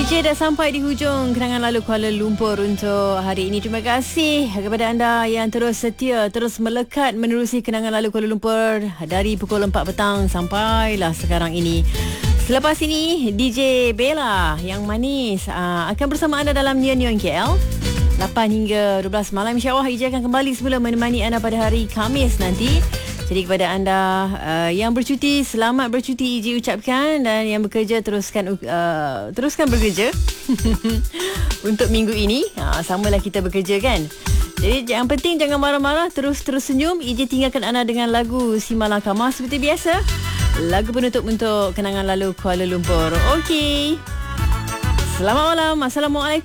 EJ dah sampai di hujung kenangan lalu Kuala Lumpur untuk hari ini. Terima kasih kepada anda yang terus setia, terus melekat menerusi kenangan lalu Kuala Lumpur dari pukul 4 petang sampailah sekarang ini. Selepas ini DJ Bella yang manis akan bersama anda dalam Neon KL 8 hingga 12 malam. InsyaAllah EJ akan kembali semula menemani anda pada hari Khamis nanti. Jadi kepada anda yang bercuti, selamat bercuti EJ ucapkan, dan yang bekerja teruskan bekerja untuk minggu ini. Samalah kita bekerja kan. Jadi yang penting jangan marah-marah, terus senyum. EJ tinggalkan anda dengan lagu Si Malakama seperti biasa. Lagu penutup untuk kenangan lalu Kuala Lumpur. Okey. Selamat malam. Assalamualaikum.